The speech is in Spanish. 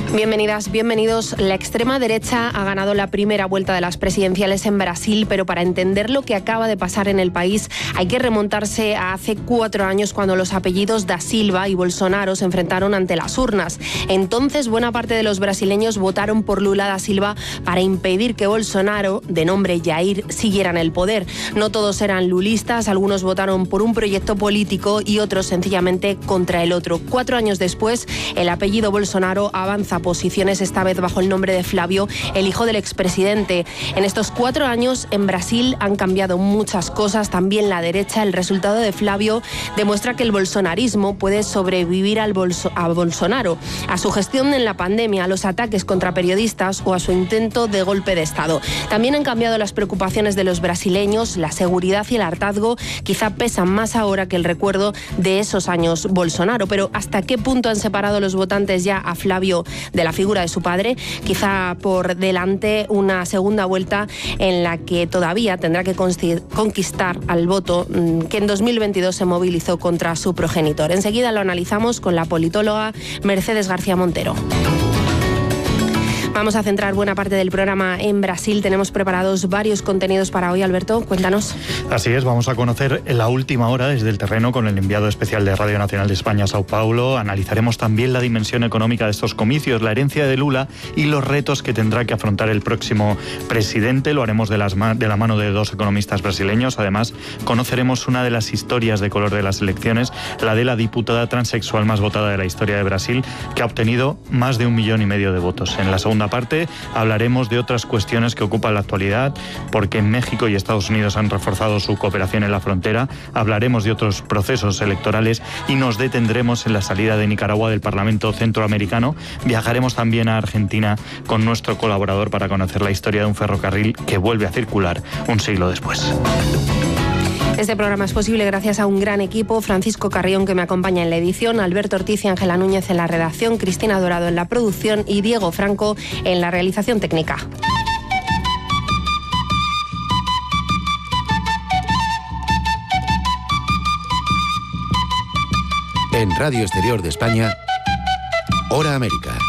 Bienvenidas, bienvenidos. La extrema derecha ha ganado la primera vuelta de las presidenciales en Brasil, pero para entender lo que acaba de pasar en el país hay que remontarse a hace 4 años, cuando los apellidos Da Silva y Bolsonaro se enfrentaron ante las urnas. Entonces, buena parte de los brasileños votaron por Lula da Silva para impedir que Bolsonaro, de nombre Jair, siguiera en el poder. No todos eran lulistas, algunos votaron por un proyecto político y otros sencillamente contra el otro. 4 años después, el apellido Bolsonaro avanza posiciones, esta vez bajo el nombre de Flávio, el hijo del expresidente. En estos 4 años en Brasil han cambiado muchas cosas, también la derecha. El resultado de Flávio demuestra que el bolsonarismo puede sobrevivir a Bolsonaro, a su gestión en la pandemia, a los ataques contra periodistas o a su intento de golpe de Estado. También han cambiado las preocupaciones de los brasileños, la seguridad y el hartazgo quizá pesan más ahora que el recuerdo de esos años Bolsonaro. Pero ¿hasta qué punto han separado los votantes ya a Flávio de la figura de su padre? Quizá por delante una segunda vuelta en la que todavía tendrá que conquistar al voto que en 2022 se movilizó contra su progenitor. Enseguida lo analizamos con la politóloga Mercedes García Montero. Vamos a centrar buena parte del programa en Brasil. Tenemos preparados varios contenidos para hoy. Alberto, cuéntanos. Así es, vamos a conocer la última hora desde el terreno con el enviado especial de Radio Nacional de España, Sao Paulo. Analizaremos también la dimensión económica de estos comicios, la herencia de Lula y los retos que tendrá que afrontar el próximo presidente. Lo haremos de la mano de 2 economistas brasileños. Además, conoceremos una de las historias de color de las elecciones, la de la diputada transexual más votada de la historia de Brasil, que ha obtenido más de 1,5 millones de votos. En la segunda parte hablaremos de otras cuestiones que ocupan la actualidad, porque México y Estados Unidos han reforzado su cooperación en la frontera. Hablaremos de otros procesos electorales y nos detendremos en la salida de Nicaragua del Parlamento Centroamericano. Viajaremos también a Argentina con nuestro colaborador para conocer la historia de un ferrocarril que vuelve a circular un siglo después. Este programa es posible gracias a un gran equipo: Francisco Carrión, que me acompaña en la edición, Alberto Ortiz y Ángela Núñez en la redacción, Cristina Dorado en la producción y Diego Franco en la realización técnica. En Radio Exterior de España, Hora América.